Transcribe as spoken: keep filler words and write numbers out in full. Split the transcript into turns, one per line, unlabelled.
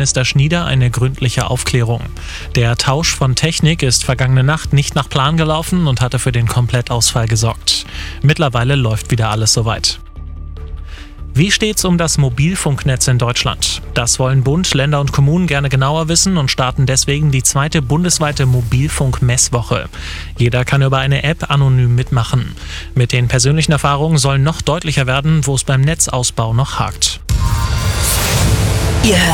Bundesnetzagenturminister Schnieder eine gründliche Aufklärung. Der Tausch von Technik ist vergangene Nacht nicht nach Plan gelaufen und hatte für den Komplettausfall gesorgt. Mittlerweile läuft wieder alles soweit. Wie steht's um das Mobilfunknetz in Deutschland? Das wollen Bund, Länder und Kommunen gerne genauer wissen und starten deswegen die zweite bundesweite Mobilfunk-Messwoche. Jeder kann über eine App anonym mitmachen. Mit den persönlichen Erfahrungen soll noch deutlicher werden, wo es beim Netzausbau noch hakt.
Ihr hört